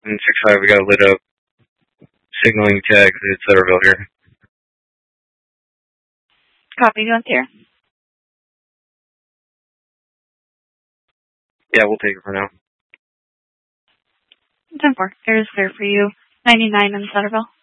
And 6-5, we got lit up. Signaling to exit Centerville here. Copy, go here. Yeah, we'll take it for now. 10-4, air is clear for you. 99 in Centerville.